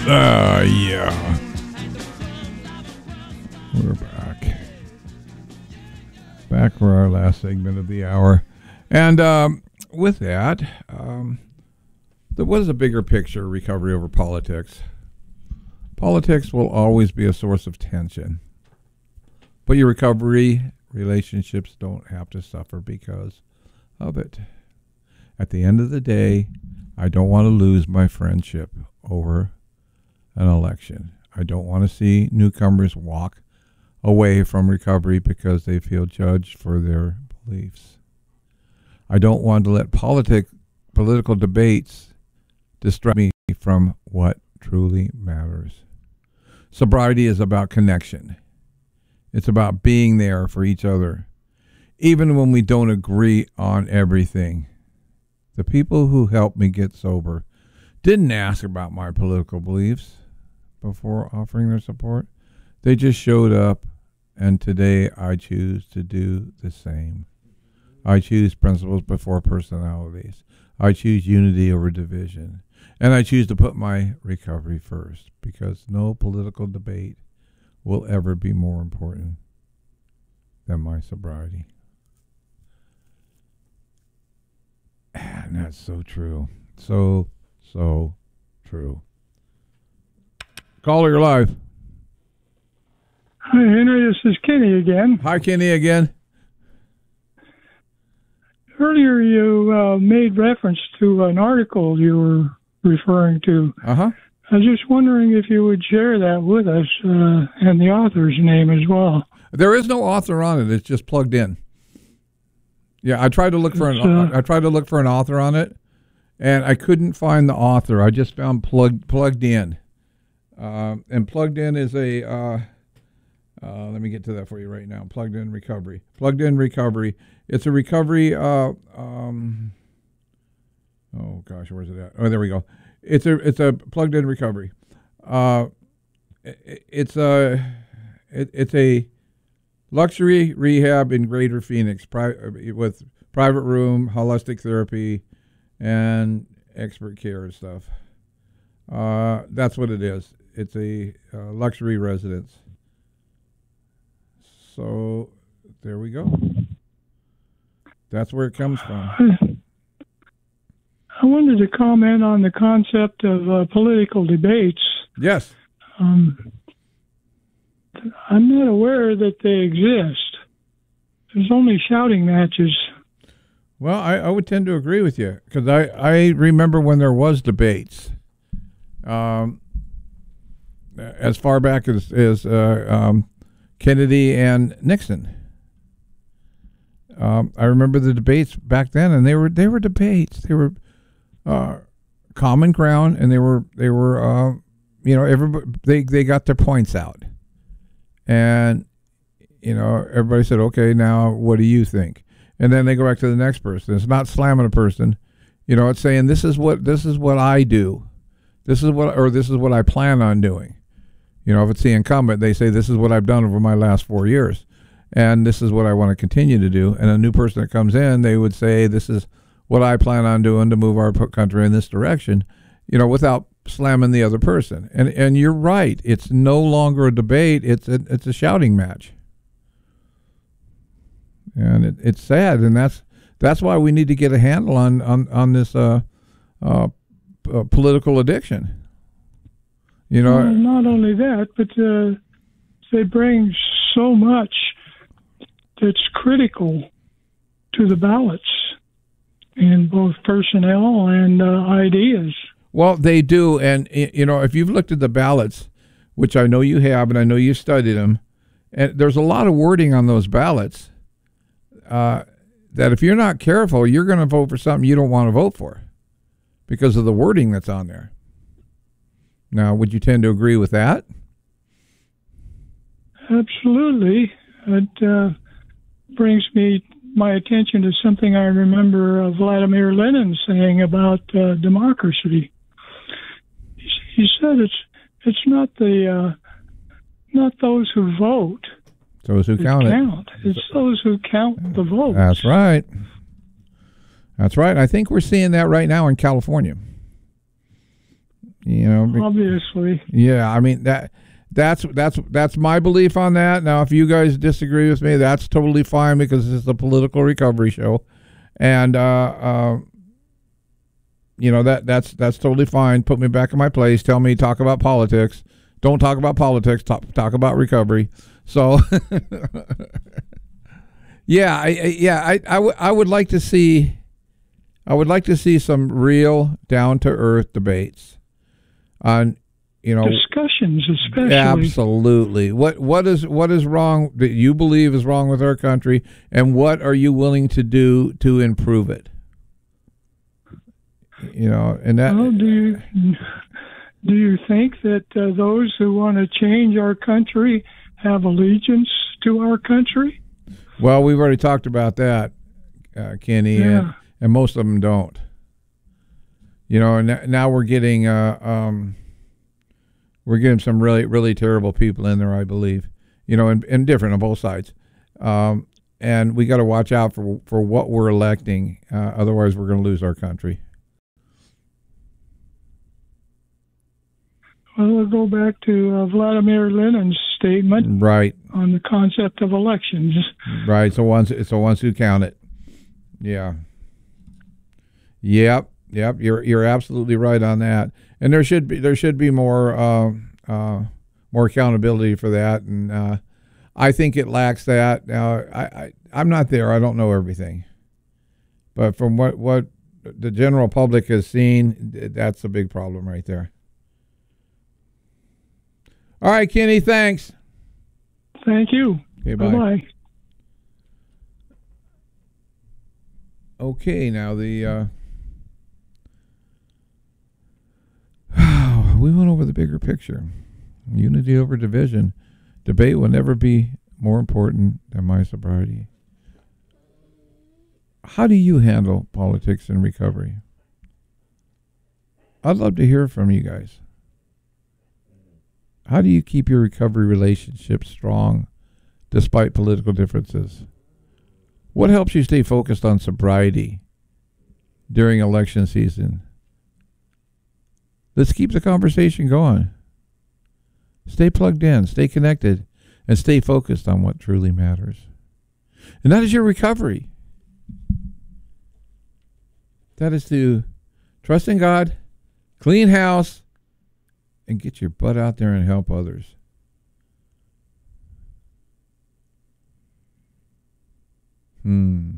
Yeah. We're back. Back for our last segment of the hour. And with that, what is a bigger picture, recovery over politics? Politics will always be a source of tension. But your recovery relationships don't have to suffer because of it. At the end of the day, I don't want to lose my friendship over an election. I don't want to see newcomers walk away from recovery because they feel judged for their beliefs. I don't want to let political debates distract me from what truly matters. Sobriety is about connection. It's about being there for each other, even when we don't agree on everything. The people who helped me get sober didn't ask about my political beliefs before offering their support. They just showed up, and today I choose to do the same. I choose principles before personalities. I choose unity over division. And I choose to put my recovery first, because no political debate will ever be more important than my sobriety. And that's so true. So true. Caller, you're live. Hi, Henry. This is Kenny again. Hi, Kenny again. Earlier, you made reference to an article you were referring to. Uh-huh. I was just wondering if you would share that with us and the author's name as well. There is no author on it. It's just plugged in. Yeah, I tried to look for an author on it, and I couldn't find the author. I just found plugged in. And plugged in is a let me get to that for you right now. Plugged in recovery. Plugged in recovery. It's a recovery. Oh gosh, where's it at? Oh, there we go. It's a plugged in recovery. It's a luxury rehab in Greater Phoenix, with private room, holistic therapy, and expert care and stuff. That's what it is. It's a luxury residence. So there we go. That's where it comes from. I wanted to comment on the concept of political debates. Yes. I'm not aware that they exist. There's only shouting matches. Well, I would tend to agree with you, because I remember when there was debates. As far back as Kennedy and Nixon. I remember the debates back then, and they were debates. They were common ground, and they were everybody they got their points out, and everybody said, okay, now what do you think? And then they go back to the next person. It's not slamming a person, it's saying this is what I do, this is what I plan on doing. If it's the incumbent, they say this is what I've done over my last 4 years, and this is what I want to continue to do. And a new person that comes in, they would say this is what I plan on doing to move our country in this direction, without slamming the other person. And you're right. It's no longer a debate. It's a shouting match. And it's sad. And that's why we need to get a handle on this political addiction. Not only that, but they bring so much that's critical to the ballots in both personnel and ideas. Well, they do. And, if you've looked at the ballots, which I know you have, and I know you studied them, and there's a lot of wording on those ballots that if you're not careful, you're going to vote for something you don't want to vote for because of the wording that's on there. Now, would you tend to agree with that? Absolutely. It brings my attention to something I remember Vladimir Lenin saying about democracy. He said it's not not those who vote. Those who count it. It's those who count the votes. That's right. That's right. I think we're seeing that right now in California. You know, obviously. Yeah, I mean that's my belief on that. Now, if you guys disagree with me, that's totally fine because this is a political recovery show, and you know that's totally fine. Put me back in my place. Tell me talk about politics. Don't talk about politics. Talk about recovery. So, yeah, I would like to see. I would like to see some real down to earth debates on, you know, discussions, especially. Absolutely. What is wrong that you believe is wrong with our country, and what are you willing to do to improve it? You know, and that. Well, do you think that those who want to change our country have allegiance to our country? Well, we've already talked about that, Kenny, Yeah. and most of them don't. You know, and now we're getting some really, really terrible people in there, I believe. You know, and different on both sides. And we got to watch out for what we're electing. Otherwise, we're going to lose our country. Well, we'll go back to Vladimir Lenin's statement, Right. on the concept of elections. Right. So once who count it. Yeah. Yep. You're absolutely right on that. And there should be more accountability for that. And I think it lacks that. Now I'm not there. I don't know everything. But from what the general public has seen, that's a big problem right there. All right, Kenny, thanks. Thank you. Okay, bye. Bye-bye. Okay, now the we went over the bigger picture. Unity over division. Debate will never be more important than my sobriety. How do you handle politics and recovery? I'd love to hear from you guys. How do you keep your recovery relationship strong despite political differences? What helps you stay focused on sobriety during election season? Let's keep the conversation going. Stay plugged in, stay connected, and stay focused on what truly matters. And that is your recovery. That is to trust in God, clean house, and get your butt out there and help others. Now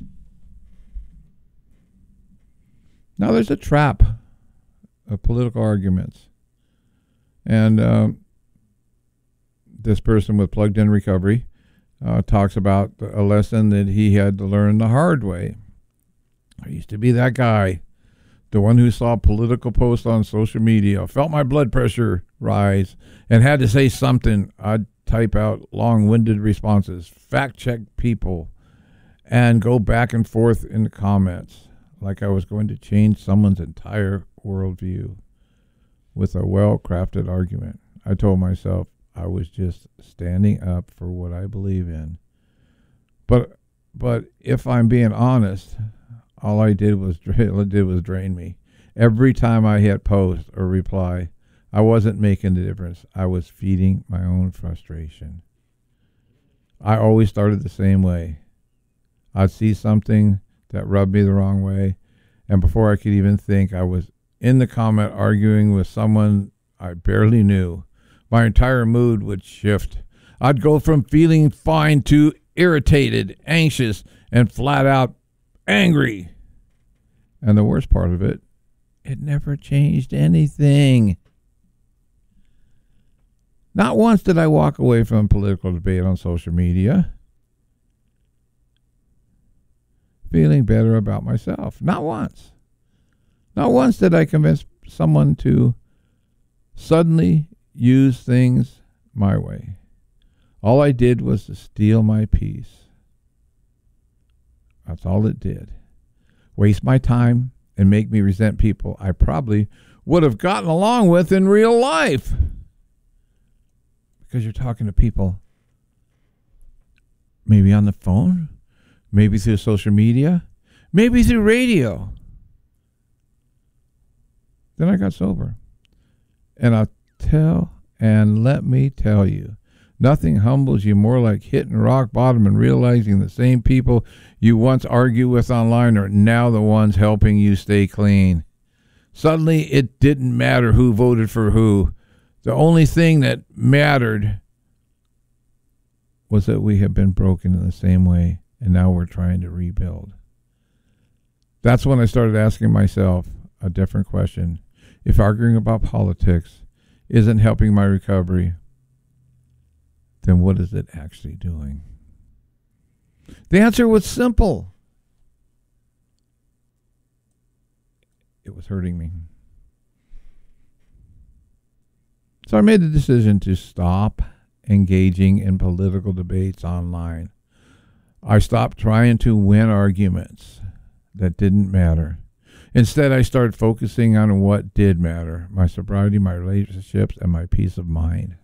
there's a trap of political arguments. And this person with Plugged In Recovery talks about a lesson that he had to learn the hard way. I used to be that guy, the one who saw political posts on social media, felt my blood pressure rise, and had to say something. I'd type out long-winded responses, fact-check people, and go back and forth in the comments like I was going to change someone's entire worldview with a well-crafted argument. I told myself I was just standing up for what I believe in. But if I'm being honest, all I did was drain me. Every time I hit post or reply, I wasn't making the difference. I was feeding my own frustration. I always started the same way. I'd see something that rubbed me the wrong way, and before I could even think, I was in the comment arguing with someone I barely knew. My entire mood would shift. I'd go from feeling fine to irritated, anxious, and flat out angry. And the worst part of it, it never changed anything. Not once did I walk away from political debate on social media feeling better about myself. Not once. Not once did I convince someone to suddenly use things my way. All I did was to steal my peace. That's all it did. Waste my time and make me resent people I probably would have gotten along with in real life. Because you're talking to people maybe on the phone, maybe through social media, maybe through radio. Then I got sober. And let me tell you, nothing humbles you more like hitting rock bottom and realizing the same people you once argued with online are now the ones helping you stay clean. Suddenly, it didn't matter who voted for who. The only thing that mattered was that we have been broken in the same way, and now we're trying to rebuild. That's when I started asking myself a different question. If arguing about politics isn't helping my recovery, then what is it actually doing? The answer was simple. It was hurting me. So I made the decision to stop engaging in political debates online. I stopped trying to win arguments that didn't matter. Instead, I started focusing on what did matter: my sobriety, my relationships, and my peace of mind.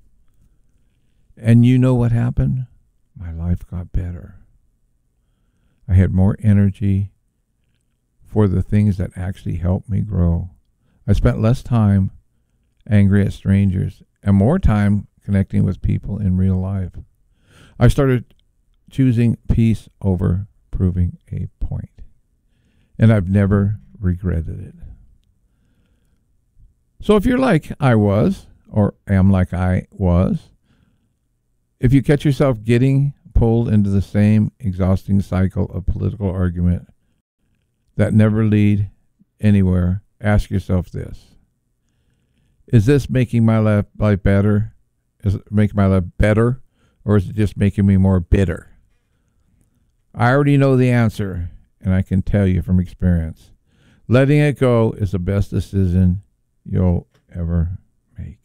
And you know what happened? My life got better. I had more energy for the things that actually helped me grow. I spent less time angry at strangers and more time connecting with people in real life. I started choosing peace over proving a point. And I've never regretted it. So if you're like I was, or am like I was, if you catch yourself getting pulled into the same exhausting cycle of political argument that never lead anywhere, ask yourself this. Is this making my life better? Is it making my life better? Or is it just making me more bitter? I already know the answer, and I can tell you from experience. Letting it go is the best decision you'll ever make.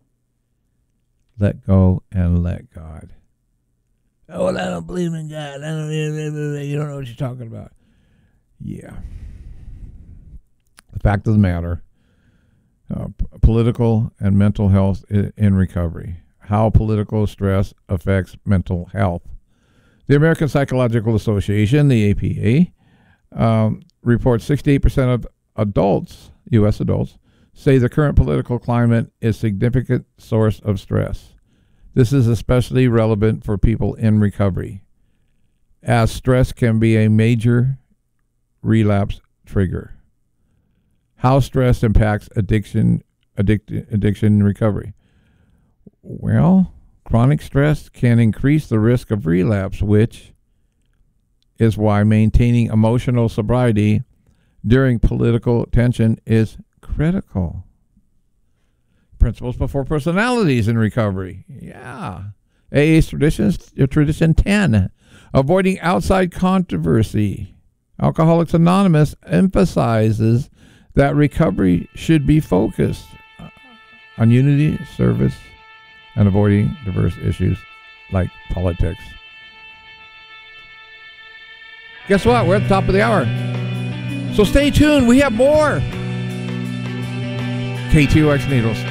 Let go and let God. Oh, well, I don't believe in God. You don't know what you're talking about. Yeah. The fact of the matter, political and mental health in recovery. How political stress affects mental health. The American Psychological Association, the APA, reports 68% of adults, U.S. adults, say the current political climate is a significant source of stress. This is especially relevant for people in recovery, as stress can be a major relapse trigger. How stress impacts addiction recovery. Well, chronic stress can increase the risk of relapse, which is why maintaining emotional sobriety during political tension is critical. Principles before personalities in recovery. Yeah. AA's tradition 10. Avoiding outside controversy. Alcoholics Anonymous emphasizes that recovery should be focused on unity, service, and avoiding diverse issues like politics. Guess what? We're at the top of the hour. So stay tuned. We have more. KTOX Needles.